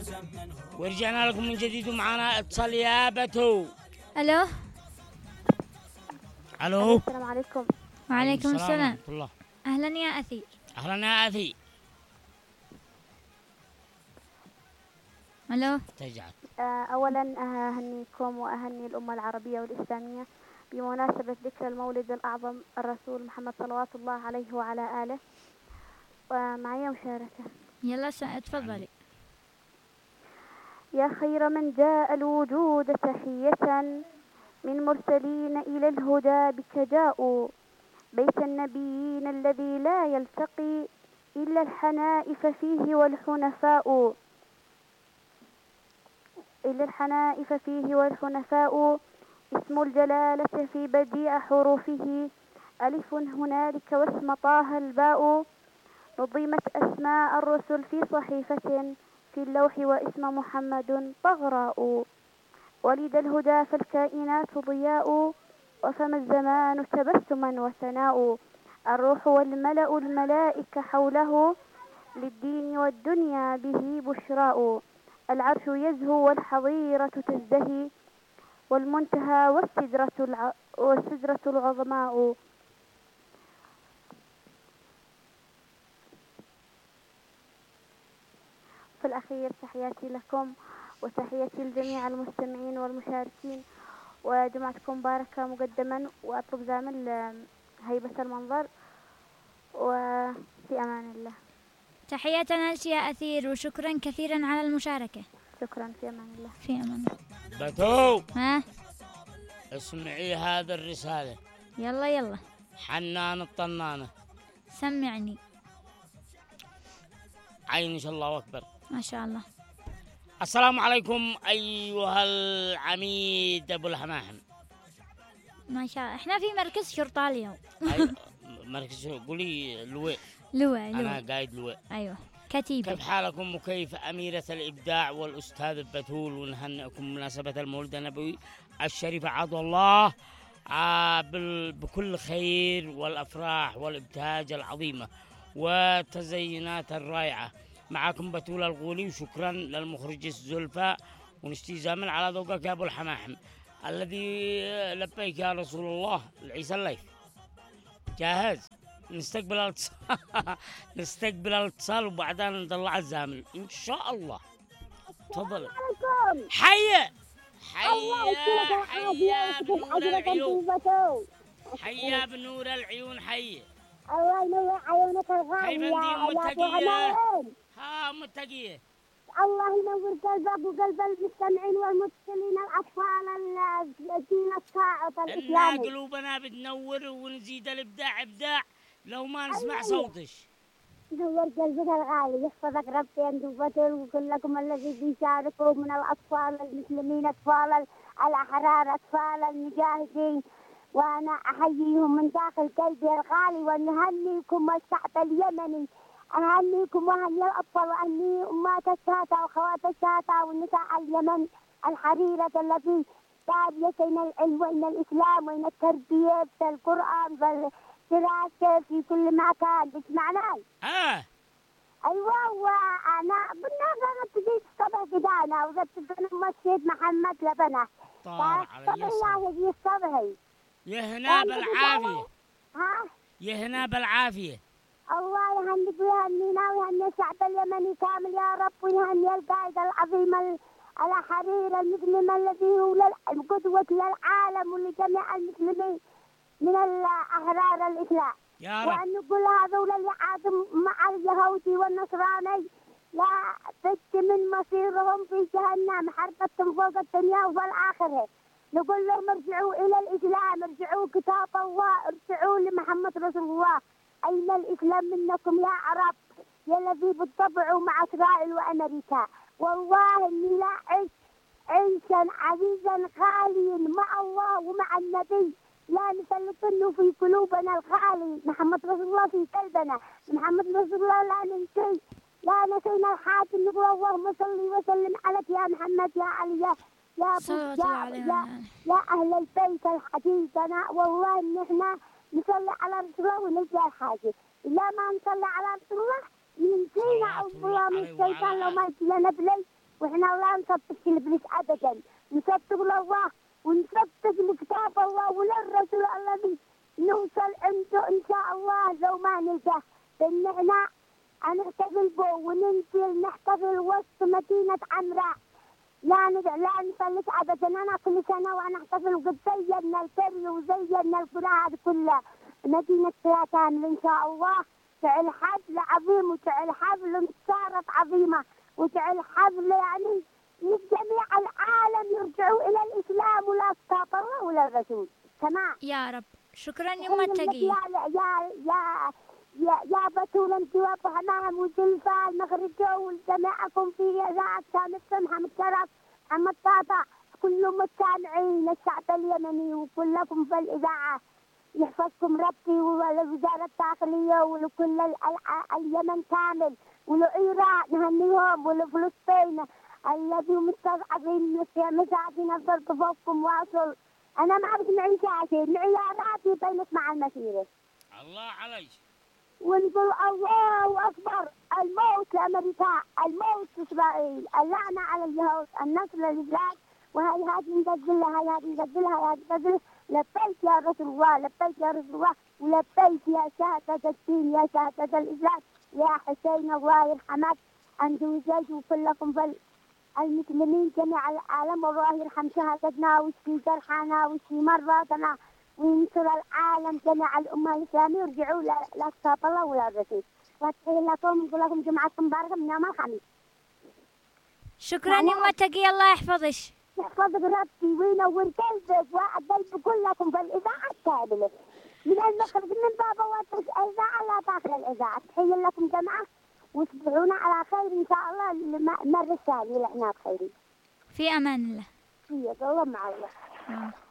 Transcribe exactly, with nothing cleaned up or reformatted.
ورجعنا لكم من جديد ومعنا اتصال يا بتو. الو الو السلام عليكم. وعليكم السلام ورحمة الله. اهلا يا اثير. اهلا يا اثي. الو تجعل أولا أهنيكم وأهني الأمة العربية والإسلامية بمناسبة ذكرى المولد الأعظم الرسول محمد صلوات الله عليه وعلى آله. ومعي مشاركة. يلا تفضلي. يا خير من جاء الوجود تحية من مرسلين إلى الهدى بك جاءوا بيت النبيين الذي لا يلتقي إلا الحنائف فيه والحنفاء إلا الحنائف فيه والحنفاء اسم الجلالة في بديع حروفه ألف هنالك واسم طه الباء نظمت أسماء الرسل في صحيفة في اللوح واسم محمد طغراء ولد الهدى فالكائنات ضياء وفم الزمان تبسما وثناء الروح والملأ الملائكة حوله للدين والدنيا به بشراء العرش يزهو والحظيرة تزدهي والمنتهى والسدرة, الع... والسدرة العظماء. في الأخير تحياتي لكم وتحياتي لجميع المستمعين والمشاركين وجمعتكم مباركة مقدما وأطلب زامل هيبة المنظر وفي أمان الله. تحياتنا لك يا أثير وشكرا كثيرا على المشاركة. شكرا في أمان الله. في أمان الله. بتو ها اسمعي هذا الرسالة. يلا يلا حنان الطنانة. سمعني. عين إن شاء الله أكبر. ما شاء الله. السلام عليكم أيها العميد أبو الحماحم. ما شاء الله احنا في مركز شرطة اليوم. أيوة. مركز قولي لواء. لواء أنا قايد لواء. أيوة كتيبة. كيف حالكم وكيف أميرة الإبداع والأستاذ بتول ونهنئكم بمناسبة المولد النبوي الشريف عاد الله بكل خير والأفراح والابتهاج العظيمة والتزيينات الرائعة. معكم بتول الغولي وشكرا للمخرج الزلفاء ونشتي زامل على ذوقك يا أبو الحماحم الذي لبيك يا رسول الله العيسى الليث. جاهز؟ نستقبل الاتصال نستقبل الاتصال وبعدين نطلع الزامل ان شاء الله. تفضل. حيا حيا حيا بنور العيون حيا بنور العيون حيا. الله ينور عيونك الغالية يا أبو حمايم. ها متقية. الله ينور قلبك وقلب المستمعين والمتصلين الأطفال الدين الصاعد الإسلامي. إن قلوبنا بتنور ونزيد الإبداع إبداع لو ما نسمع صوتش. نور قلبك الغالي يحفظك ربي أنت وبتول وكلكم الذي بيشاركوا من الأطفال المسلمين أطفال الأحرار أطفال المجاهدين وأنا أحييهم من داخل قلبي الغالي ونهنيكم الشعب اليمني. أهنيكم وأهني الأطفال وأهني أمات الشاتا وخوات الشاتا والنساء اليمن الحريرة التي تابيتين العلم وإن الإسلام وإن التربية في القرآن والدراسة في كل مكان. تسمعني؟ آه أيوة. وأنا بالنسبة تجي الصبح كده أنا وقت مشيت محمد لبنة طار على يسر الصبحي يهنا بالعافية. ها يهنا بالعافية. الله يهنيك ويهنينا ويهني الشعب اليمني كامل يا رب ويهني القائد العظيم الحرير المسلم الذي هو القدوة للعالم ولجميع المسلمين من الأحرار الإسلام يا رب. وأن نقول هذول اللي عادوا مع اليهودي والنصراني لا بد من مصيرهم في جهنم حرقتهم فوق الدنيا والآخرة. نقول لهم ارجعوا إلى الإسلام ارجعوا كتاب الله ارجعوا لمحمد رسول الله. أين الإسلام منكم يا عرب يا الذي بتطبعوا مع إسرائيل وأمريكا. والله إني لا أعيش عيشا عزيزا غاليا مع الله ومع النبي لا نسلطنه في قلوبنا الغالي. محمد رسول الله في قلبنا. محمد رسول الله لا ننسي لا نسينا الحاكم. نقول اللهم صل وسلم عليك يا محمد يا علي يا يا يا, يا, يا أهل البيت الحديثنا. والله إن إحنا نصلي على رسول الله ونلقى الحاجة. إلا ما نصلي على رسول الله ينسينا أعوذ بالله من الشيطان لو ما يجي لنا بلي وإحنا لا نصدق الإبليس أبدا، نصدق الله ونصدق لكتاب الله وللرسول الذي نوصل عنده إن شاء الله لو ما نلقاه، لأن إحنا هنحتفل به وننزل نحتفل وسط مدينة عمراء، لا ندع لا نفلت أبدا. أنا كل سنة وأنا أحتفل وقد زينا القرية وزينا القرى هذه كلها مدينة فيها كامل إن شاء الله. تعال حفل عظيم وتعال حفل انتصارات عظيمة وتعال حفل يعني لجميع العالم يرجعوا إلى الإسلام ولا كتاب الله ولا الرسول. تمام يا رب. شكرا يما التقي. يا يا يا يا يا بتول انت وابو حمام وزلفى المخرجة وجميعكم في اذاعة سامي السمحة متشرف محمد طاطا، كل مستمعين الشعب اليمني وكلكم في الاذاعة، يحفظكم ربي ولوزارة الداخلية ولكل اليمن كامل ولعراق نهنيهم ولفلسطين الذي مستضعفين مساعدين افضل بفوقكم واصل. انا ما بدي معي شاشة معياراتي بينك مع المسيرة. الله عليك. ونقول الله أكبر، الموت لأمريكا، الموت لإسرائيل، اللعنة على اليهود، النصر للإسلام، وهي هذه ننزلها هي هذه ننزلها هي هذه ننزلها. لبيك يا رسول الله، لبيك يا رسول الله، ولبيك يا شهادة الدين يا شهادة الإسلام يا حسين الله يرحمك أنت وزوجك وكلكم في المسلمين جميع العالم، والله يرحم شهادتنا ويشفي جرحنا ويشفي مرضانا وينصر العالم جميع الأمة الإسلامية ويرجعوا لا كتاب الله ولا الرسول. وأتحيي لكم ونقول لكم جمعة مباركة من يوم الخميس. شكرا يما التقي، الله يحفظك. يحفظك ربي وينور قلبك وقلب كلكم في الإذاعة الكاملة من المخرج من باب واترك الإذاعة لا داخل الإذاعة. تحيي لكم جمعة وتصبحون على خير إن شاء الله المرة الثانية لإحنا بخير. في أمان الله. في الله مع الله. نعم.